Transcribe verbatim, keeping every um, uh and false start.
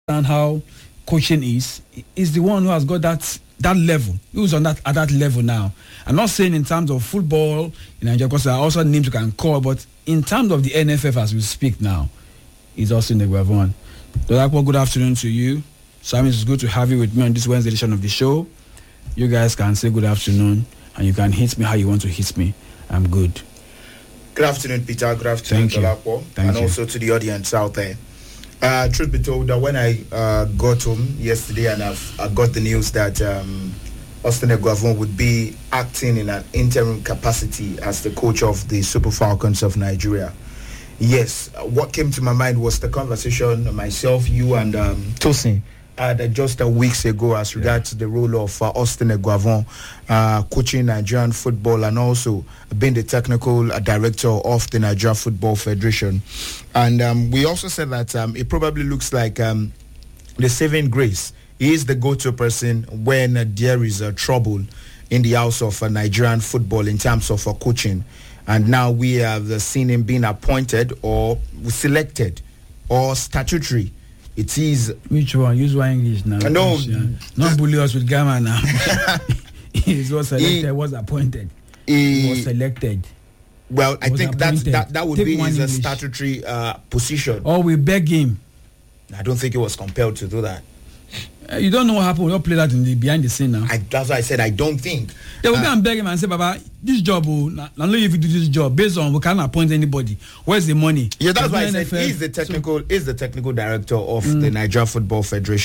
understand how coaching is, is the one who has got that that level. Who's on that at that level now. I'm not saying in terms of football in Nigeria, because there are also names you can call, but in terms of the N F F as we speak now, is Austin Eguavoen. Dolapo, good afternoon to you. Simon, it's good to have you with me on this Wednesday edition of the show. You guys can say good afternoon, and you can hit me how you want to hit me. I'm good. Good afternoon, Peter. Good afternoon, Dolapo, and you. also to the audience out there. Uh, truth be told, that when I uh, got home yesterday and I've, I got the news that um, Austin Eguavoen would be acting in an interim capacity as the coach of the Super Falcons of Nigeria. Yes, what came to my mind was the conversation myself, you, and um, Tosin had uh, just uh, weeks ago as regards yeah. the role of uh, Austin Eguavoen uh, coaching Nigerian football and also being the technical uh, director of the Nigeria Football Federation. And um, we also said that um, it probably looks like um, the saving grace. He is the go-to person when uh, there is uh, trouble in the house of uh, Nigerian football in terms of uh, coaching. And now we have uh, seen him being appointed or selected or statutory. It is... Which one? Use one English now. No. Yeah. Not bully us with Gamma now. He was selected, he, was appointed. He, he was selected. Well, I think that's, that that would Take be his uh, statutory uh, position. Or we beg him. I don't think he was compelled to do that. Uh, you don't know what happened. We don't play that in the behind the scene now. I, that's why I said I don't think. They will uh, go and beg him and say, Baba, this job, oh, not only if you do this job, based on we can't appoint anybody. Where's the money? Yeah, that's why I said he's the technical, so, he's the technical director of mm. the Nigeria Football Federation.